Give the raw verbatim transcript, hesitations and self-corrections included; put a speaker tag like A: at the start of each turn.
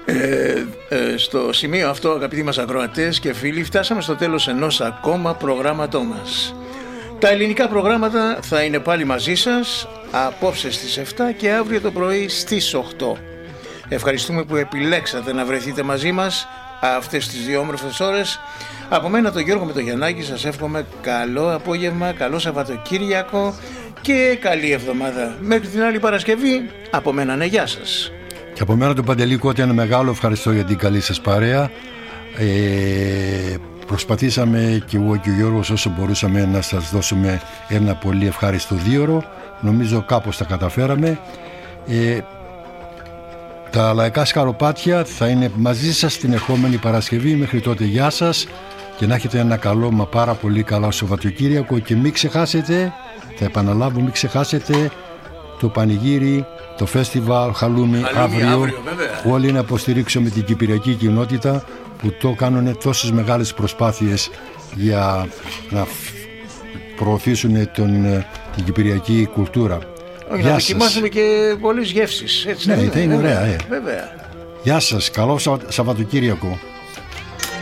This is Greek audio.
A: Ε, ε, στο σημείο αυτό, αγαπητοί μας ακροατές και φίλοι, φτάσαμε στο τέλος ενός ακόμα προγράμματό μας. Τα ελληνικά προγράμματα θα είναι πάλι μαζί σας απόψε στις εφτά και αύριο το πρωί στις οκτώ. Ευχαριστούμε που επιλέξατε να βρεθείτε μαζί μας αυτές τις δύο όμορφες ώρες. Από μένα, τον Γιώργο με τον Γιαννάκη, σας εύχομαι καλό απόγευμα, καλό Σαββατοκύριακο και καλή εβδομάδα. Μέχρι την άλλη Παρασκευή, από μένα ναι, γεια σας.
B: Και από μένα τον Παντελή Κώτη, ένα μεγάλο ευχαριστώ για την καλή σας παρέα. Ε, προσπαθήσαμε και εγώ και ο Γιώργος όσο μπορούσαμε να σας δώσουμε ένα πολύ ευχάριστο δίωρο. Νομίζω κάπως τα καταφέραμε. Ε, τα λαϊκά σκαροπάτια θα είναι μαζί σας την ερχόμενη Παρασκευή. Μέχρι τότε γεια σας και να έχετε ένα καλό, μα πάρα πολύ καλό Σαββατοκύριακο. Και μην ξεχάσετε, θα επαναλάβω, μην ξεχάσετε το πανηγύρι, το φεστιβάλ Χαλούμι, αύριο, αύριο όλοι να υποστηρίξουμε την κυπριακή κοινότητα που το κάνουν τόσες μεγάλες προσπάθειες για να προωθήσουν τον, την κυπριακή κουλτούρα.
A: Όχι, να δοκιμάσουμε και πολλές γεύσεις, έτσι.
B: Ναι, είναι ωραία. Ε.
A: Βέβαια.
B: Γεια σας, καλό Σαββατοκύριακο.